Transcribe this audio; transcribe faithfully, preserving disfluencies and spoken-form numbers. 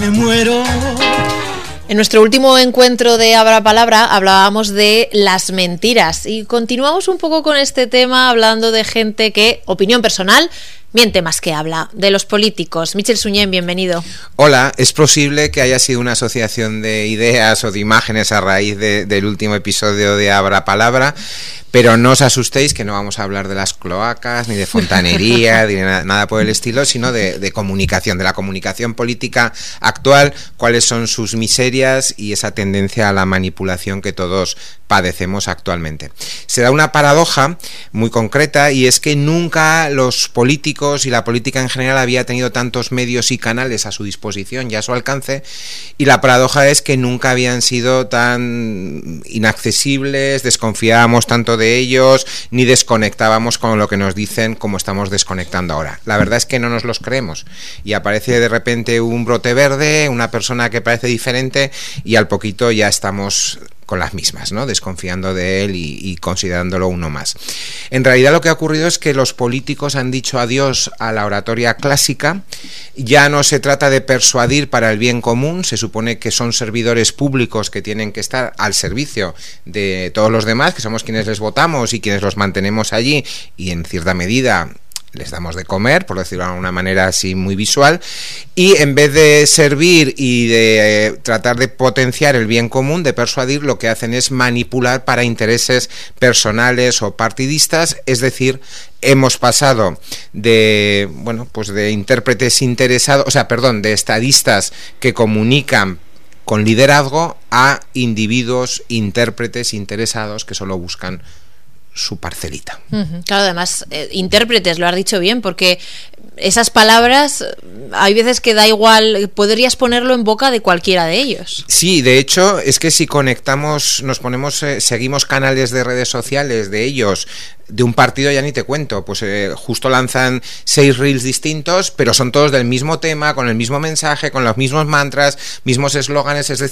me muero. En nuestro último encuentro de Abra Palabra hablábamos de las mentiras y continuamos un poco con este tema hablando de gente que, opinión personal, miente más que habla, de los políticos. Michel Suñén, bienvenido. Hola, es posible que haya sido una asociación de ideas o de imágenes a raíz de, del último episodio de Abra Palabra, pero no os asustéis que no vamos a hablar de las cloacas, ni de fontanería, ni de nada, nada por el estilo, sino de, de comunicación, de la comunicación política actual, cuáles son sus miserias y esa tendencia a la manipulación que todos padecemos actualmente. Se da una paradoja muy concreta y es que nunca los políticos y la política en general había tenido tantos medios y canales a su disposición y a su alcance, y la paradoja es que nunca habían sido tan inaccesibles, desconfiábamos tanto de ellos, ni desconectábamos con lo que nos dicen como estamos desconectando ahora. La verdad es que no nos los creemos y aparece de repente un brote verde, una persona que parece diferente y al poquito ya estamos con las mismas, ¿no? Desconfiando de él y, y considerándolo uno más. En realidad lo que ha ocurrido es que los políticos han dicho adiós a la oratoria clásica. Ya no se trata de persuadir para el bien común, se supone que son servidores públicos que tienen que estar al servicio de todos los demás, que somos quienes les votamos y quienes los mantenemos allí y en cierta medida les damos de comer, por decirlo de una manera así muy visual, y en vez de servir y de eh, tratar de potenciar el bien común, de persuadir, lo que hacen es manipular para intereses personales o partidistas, es decir, hemos pasado de, bueno, pues de intérpretes interesados, o sea, perdón, de estadistas que comunican con liderazgo a individuos, intérpretes interesados que solo buscan su parcelita. Uh-huh. Claro, además, eh, intérpretes, lo has dicho bien, porque esas palabras hay veces que da igual, podrías ponerlo en boca de cualquiera de ellos. Sí, de hecho, es que si conectamos, nos ponemos, eh, seguimos canales de redes sociales de ellos, de un partido ya ni te cuento, pues eh, justo lanzan seis reels distintos, pero son todos del mismo tema, con el mismo mensaje, con los mismos mantras, mismos eslóganes, es decir,